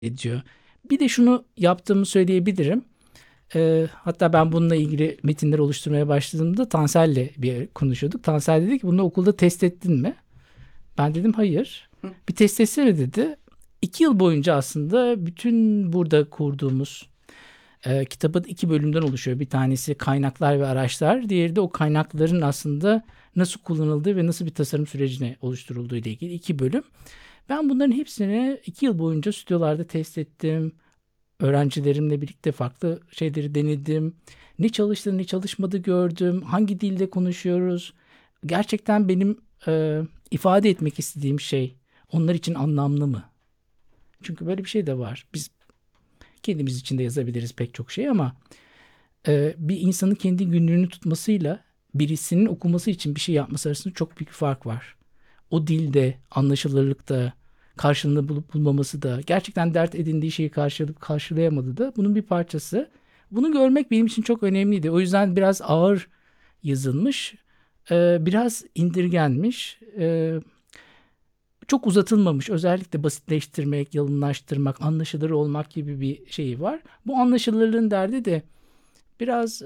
ediyor. Bir de şunu yaptığımı söyleyebilirim. Hatta ben bununla ilgili metinler oluşturmaya başladığımda Tansel'le bir konuşuyorduk. Tansel dedi ki bunu okulda test ettin mi? Ben dedim hayır. Bir test etsene dedi. 2 yıl boyunca aslında bütün burada kurduğumuz kitabın 2 bölümden oluşuyor. Bir tanesi kaynaklar ve araçlar. Diğeri de o kaynakların aslında nasıl kullanıldığı ve nasıl bir tasarım sürecine oluşturulduğu ile ilgili 2 bölüm. Ben bunların hepsini 2 yıl boyunca stüdyolarda test ettim. Öğrencilerimle birlikte farklı şeyleri denedim. Ne çalıştı ne çalışmadı gördüm. Hangi dilde konuşuyoruz. Gerçekten benim ifade etmek istediğim şey onlar için anlamlı mı? Çünkü böyle bir şey de var. Biz kendimiz için de yazabiliriz pek çok şey ama bir insanın kendi günlüğünü tutmasıyla birisinin okuması için bir şey yapması arasında çok büyük bir fark var. O dilde, anlaşılırlıkta, karşılığını bulup bulmaması da, gerçekten dert edindiği şeyi karşılayıp karşılayamadı da bunun bir parçası. Bunu görmek benim için çok önemliydi. O yüzden biraz ağır yazılmış, biraz indirgenmiş, çok uzatılmamış. Özellikle basitleştirmek, yalınlaştırmak, anlaşılır olmak gibi bir şeyi var. Bu anlaşılırlığın derdi de biraz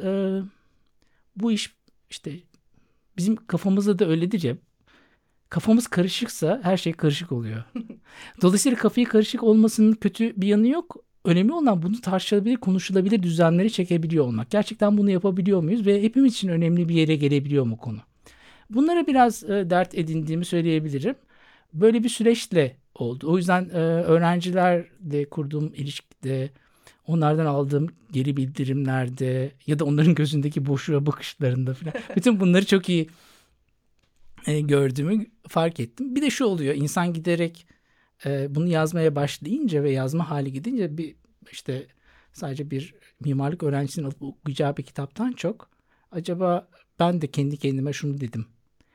bu iş işte bizim kafamızda da öyledir ya. Kafamız karışıksa her şey karışık oluyor. Dolayısıyla kafayı karışık olmasının kötü bir yanı yok. Önemli olan bunu tartışılabilir, konuşulabilir düzenleri çekebiliyor olmak. Gerçekten bunu yapabiliyor muyuz ve hepimiz için önemli bir yere gelebiliyor mu konu? Bunlara biraz dert edindiğimi söyleyebilirim. Böyle bir süreçle oldu. O yüzden öğrencilerle kurduğum ilişkide, onlardan aldığım geri bildirimlerde ya da onların gözündeki boşluğa bakışlarında falan bütün bunları çok iyi gördüğümü fark ettim. Bir de şu oluyor, insan giderek bunu yazmaya başlayınca ve yazma hali gidince bir işte sadece bir mimarlık öğrencisinin alıp okuyacağı bir kitaptan çok acaba ben de kendi kendime şunu dedim.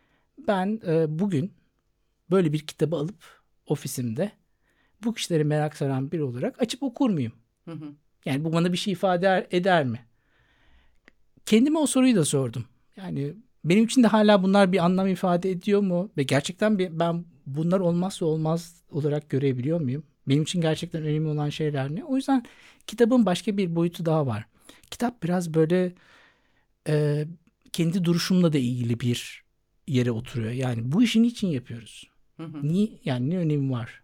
Ben bugün böyle bir kitabı alıp ofisimde bu kişileri merak saran biri olarak açıp okur muyum? Hı hı. Yani bu bana bir şey ifade eder mi? Kendime o soruyu da sordum. Yani benim için de hala bunlar bir anlam ifade ediyor mu? Ve gerçekten ben bunlar olmazsa olmaz olarak görebiliyor muyum? Benim için gerçekten önemli olan şeyler ne? O yüzden kitabın başka bir boyutu daha var. Kitap biraz böyle e, kendi duruşumla da ilgili bir yere oturuyor. Yani bu işi niçin yapıyoruz? Hı hı. Niye, yani ne önemi var?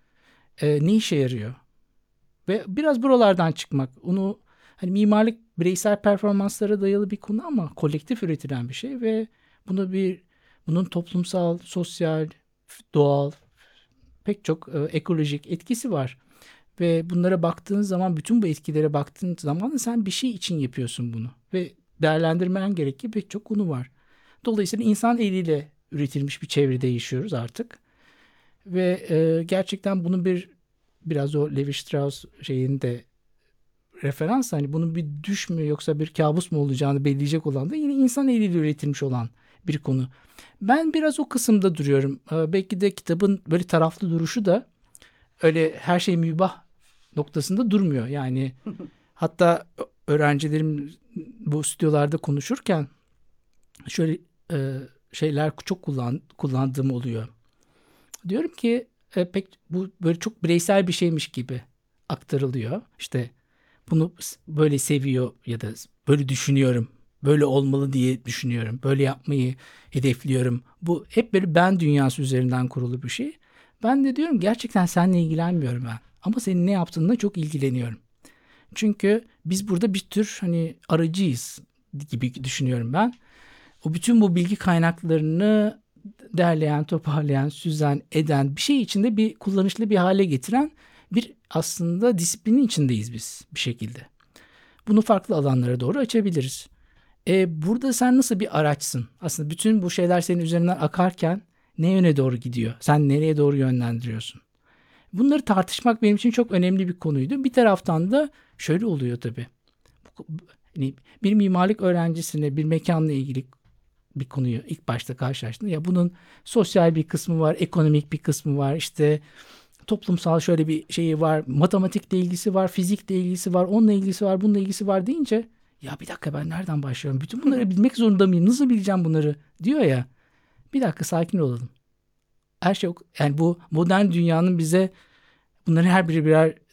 Ne işe yarıyor? Ve biraz buralardan çıkmak. Onu hani mimarlık bireysel performanslara dayalı bir konu ama kolektif üretilen bir şey ve bunu bunun toplumsal, sosyal, doğal pek çok ekolojik etkisi var. Ve bunlara baktığın zaman bütün bu etkilere baktığın zaman sen bir şey için yapıyorsun bunu ve değerlendirmen gerekli pek çok konu var. Dolayısıyla insan eliyle üretilmiş bir çevrede yaşıyoruz artık. Ve gerçekten bunun biraz o Levi Strauss şeyinde referans hani bunun bir düş mü yoksa bir kabus mu olacağını belirleyecek olan da yine insan eliyle üretilmiş olan bir konu. Ben biraz o kısımda duruyorum. Belki de kitabın böyle taraflı duruşu da öyle her şey mübah noktasında durmuyor. Yani hatta öğrencilerim bu stüdyolarda konuşurken şöyle şeyler çok kullandığım oluyor. Diyorum ki pek bu böyle çok bireysel bir şeymiş gibi aktarılıyor. İşte bunu böyle seviyor ya da böyle düşünüyorum. Böyle olmalı diye düşünüyorum. Böyle yapmayı hedefliyorum. Bu hep böyle ben dünyası üzerinden kurulu bir şey. Ben de diyorum gerçekten seninle ilgilenmiyorum ben. Ama senin ne yaptığınla çok ilgileniyorum. Çünkü biz burada bir tür hani aracıyız gibi düşünüyorum ben. O bütün bu bilgi kaynaklarını derleyen, toparlayan, süzen, eden bir şey içinde bir kullanışlı bir hale getiren bir aslında disiplinin içindeyiz biz bir şekilde. Bunu farklı alanlara doğru açabiliriz. Burada sen nasıl bir araçsın? Aslında bütün bu şeyler senin üzerinden akarken ne yöne doğru gidiyor? Sen nereye doğru yönlendiriyorsun? Bunları tartışmak benim için çok önemli bir konuydu. Bir taraftan da şöyle oluyor tabii. Hani bir mimarlık öğrencisine bir mekanla ilgili bir konuyu ilk başta karşılaştığında ya bunun sosyal bir kısmı var, ekonomik bir kısmı var, işte toplumsal şöyle bir şeyi var, matematikle ilgisi var, fizikle ilgisi var, onunla ilgisi var, bununla ilgisi var deyince ya bir dakika ben nereden başlıyorum? Bütün bunları bilmek zorunda mıyım? Nasıl bileceğim bunları? Diyor ya. Bir dakika sakin olalım. Her şey yani bu modern dünyanın bize bunların her biri birer